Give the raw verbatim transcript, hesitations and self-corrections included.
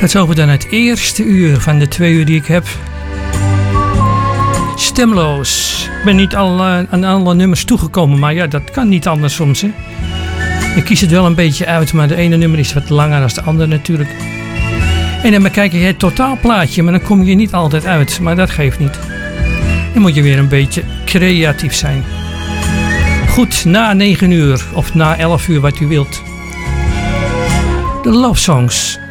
Tot zover dan het eerste uur van de twee uur die ik heb. Stemloos. Ik ben niet al, uh, aan alle nummers toegekomen, maar ja, dat kan niet anders soms. Hè? Ik kies het wel een beetje uit, maar de ene nummer is wat langer dan de andere natuurlijk. En dan kijk je het totaalplaatje, maar dan kom je niet altijd uit. Maar dat geeft niet. Dan moet je weer een beetje creatief zijn. Goed, na negen uur of na elf uur wat u wilt. De Love Songs